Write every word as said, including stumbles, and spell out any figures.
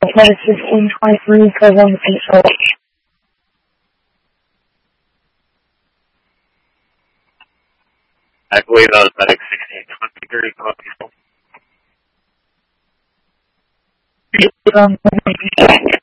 Medic sixteen twenty-three, code one control. I believe that was Medic sixteen twenty-three, code control. Um,